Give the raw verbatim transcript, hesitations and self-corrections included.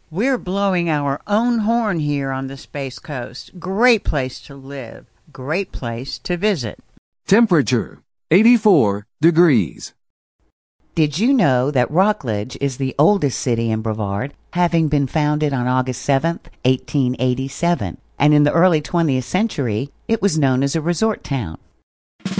We're blowing our own horn here on the Space Coast. Great place to live. Great place to visit. Temperature, eighty-four degrees. Did you know that Rockledge is the oldest city in Brevard, having been founded on August seventh, eighteen eighty-seven, and in the early twentieth century, it was known as a resort town.